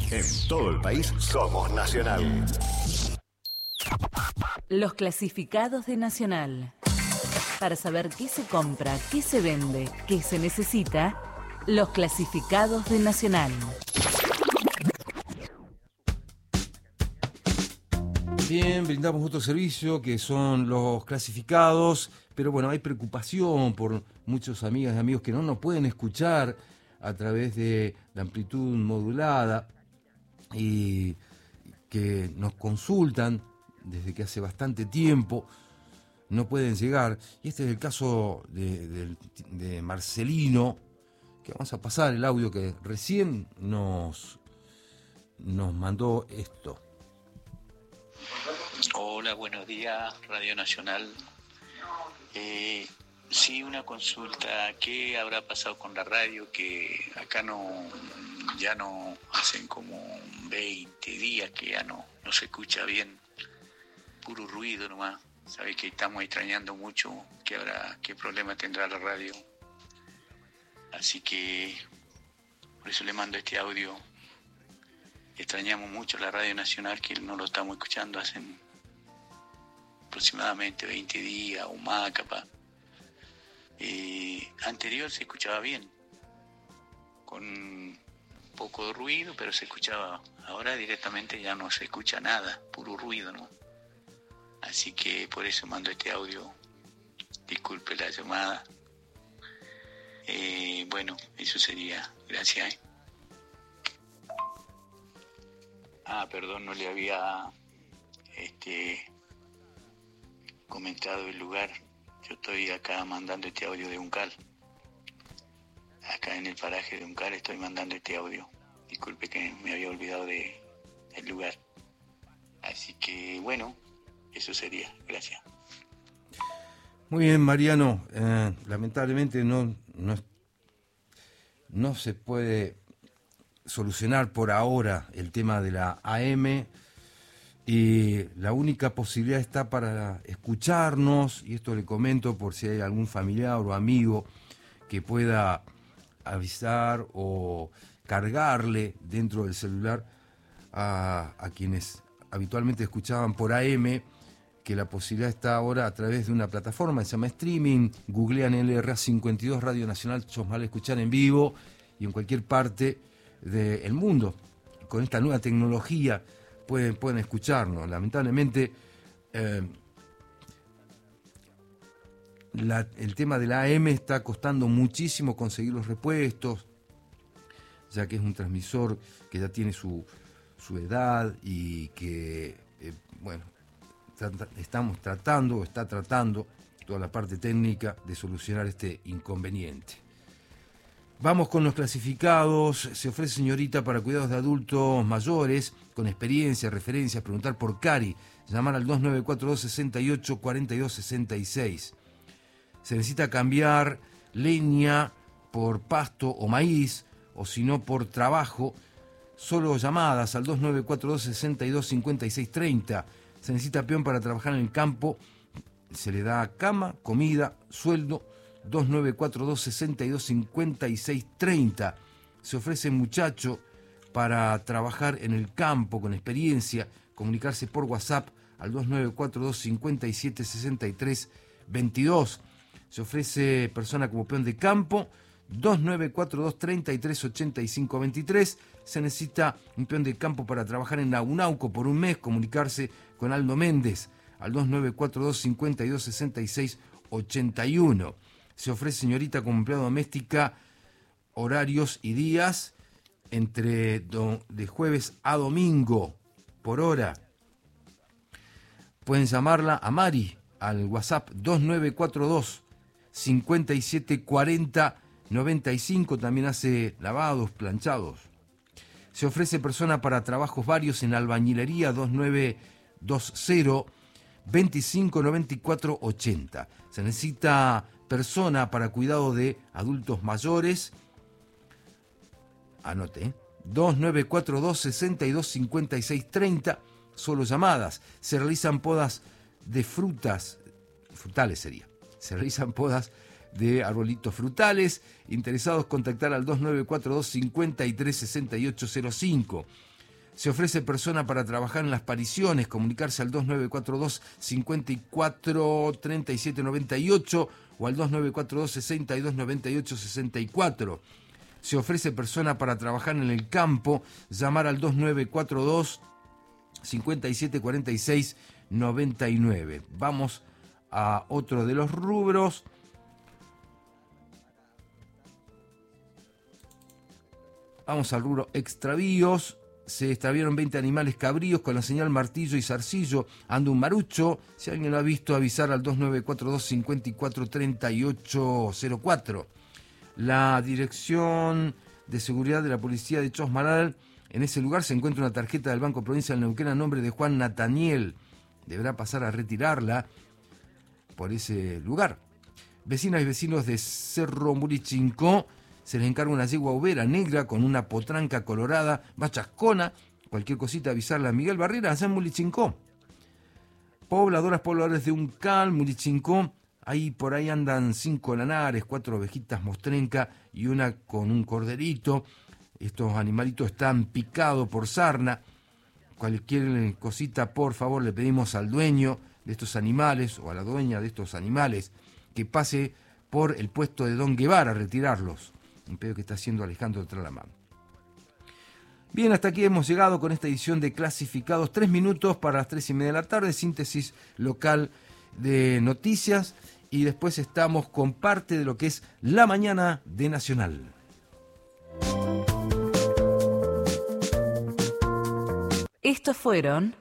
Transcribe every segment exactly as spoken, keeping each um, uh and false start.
En todo el país somos Nacional. Los clasificados de Nacional. Para saber qué se compra, qué se vende, qué se necesita, los clasificados de Nacional. Bien, brindamos otro servicio que son los clasificados, pero bueno, hay preocupación por muchos amigas y amigos que no nos pueden escuchar a través de la amplitud modulada y que nos consultan desde que hace bastante tiempo, no pueden llegar. Y este es el caso de, de, de Marcelino, que vamos a pasar el audio que recién nos, nos mandó esto. Hola, buenos días, Radio Nacional. Eh, sí, una consulta. ¿Qué habrá pasado con la radio? Que acá no, ya no, hacen como veinte días que ya no, no se escucha bien. Puro ruido nomás. Sabe que estamos extrañando mucho. ¿Qué habrá, qué problema tendrá la radio? Así que por eso le mando este audio. Extrañamos mucho la Radio Nacional, que no lo estamos escuchando hace aproximadamente veinte días o más, capaz. Eh, anterior se escuchaba bien, con poco de ruido, pero se escuchaba. Ahora directamente ya no se escucha nada, puro ruido, ¿no? Así que por eso mando este audio. Disculpe la llamada. Eh, bueno, eso sería. Gracias. ¿eh? Ah, perdón, no le había este, comentado el lugar. Yo estoy acá mandando este audio de Uncal. Acá en el paraje de Uncal estoy mandando este audio. Disculpe que me había olvidado de, del lugar. Así que, bueno, eso sería. Gracias. Muy bien, Mariano. Eh, lamentablemente no, no, no se puede solucionar por ahora el tema de la A M y la única posibilidad está para escucharnos, y esto le comento por si hay algún familiar o amigo que pueda avisar o cargarle dentro del celular a, a quienes habitualmente escuchaban por A M, que la posibilidad está ahora a través de una plataforma que se llama Streaming. Googlean L R A cincuenta y dos Radio Nacional Chosmal, escuchar en vivo y en cualquier parte del mundo. Con esta nueva tecnología pueden, pueden escucharnos. Lamentablemente eh, la, el tema de la A M está costando muchísimo conseguir los repuestos, ya que es un transmisor que ya tiene su, su edad y que, eh, bueno, trata, estamos tratando, está tratando toda la parte técnica de solucionar este inconveniente. Vamos con los clasificados. Se ofrece señorita para cuidados de adultos mayores, con experiencia, referencias, preguntar por Cari. Llamar al dos nueve cuatro dos, seis ocho, cuatro dos seis seis. Se necesita cambiar leña por pasto o maíz, o si no por trabajo. Solo llamadas al dos nueve cuatro dos, seis dos, cinco seis tres cero. Se necesita peón para trabajar en el campo. Se le da cama, comida, sueldo. dos nueve cuatro dos, seis dos, cinco seis tres cero. Se ofrece muchacho para trabajar en el campo con experiencia. Comunicarse por WhatsApp al dos nueve cuatro dos, cinco siete, seis tres dos dos. Se ofrece persona como peón de campo. dos nueve cuatro dos, tres tres, ocho cinco dos tres. Se necesita un peón de campo para trabajar en Naunauco por un mes. Comunicarse con Aldo Méndez al dos nueve cuatro dos, cinco dos, seis seis ocho uno. Se ofrece señorita como empleada doméstica, horarios y días entre do, de jueves a domingo por hora. Pueden llamarla a Mari al WhatsApp dos nueve cuatro dos, cinco siete cuatro cero nueve cinco. También hace lavados, planchados. Se ofrece persona para trabajos varios en albañilería dos nueve dos cero, veinticinco noventa y cuatro ochenta. Se necesita persona para cuidado de adultos mayores. Anote, ¿eh? dos nueve cuatro dos, seis dos, cinco seis tres cero. Solo llamadas. Se realizan podas de frutas, frutales sería. Se realizan podas de arbolitos frutales. Interesados, contactar al dos nueve cuatro dos, cinco tres, seis ocho cero cinco. Se ofrece persona para trabajar en las pariciones, comunicarse al dos nueve cuatro dos, cinco cuatro, tres siete nueve ocho o al dos nueve cuatro dos, seis dos nueve ocho seis cuatro. Se ofrece persona para trabajar en el campo, llamar al dos nueve cuatro dos, cinco siete cuatro seis nueve nueve. Vamos a otro de los rubros. Vamos al rubro extravíos. Se extraviaron veinte animales cabríos con la señal martillo y zarcillo. Anda un marucho. Si alguien lo ha visto, avisar al dos nueve cuatro dos, cinco cuatro, tres ocho cero cuatro. La Dirección de Seguridad de la Policía de Chosmalal. En ese lugar se encuentra una tarjeta del Banco Provincial de Neuquén a nombre de Juan Nataniel. Deberá pasar a retirarla por ese lugar. Vecinas y vecinos de Cerro Murichincó. Se les encarga una yegua overa negra con una potranca colorada, más chascona. Cualquier cosita avisarle a Miguel Barrera, allá en Murichincó. Pobladoras, pobladores de Uncal, Murichincó. Ahí por ahí andan cinco lanares, cuatro ovejitas mostrenca y una con un corderito. Estos animalitos están picados por sarna. Cualquier cosita, por favor, le pedimos al dueño de estos animales o a la dueña de estos animales que pase por el puesto de Don Guevara a retirarlos. Un pedo que está haciendo Alejandro Tralamán. Bien, hasta aquí hemos llegado con esta edición de Clasificados. Tres minutos para las tres y media de la tarde, síntesis local de noticias. Y después estamos con parte de lo que es la mañana de Nacional. Estos fueron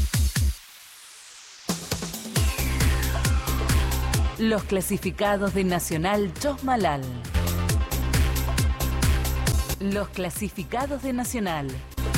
los clasificados de Nacional Chosmalal. Los clasificados de Nacional.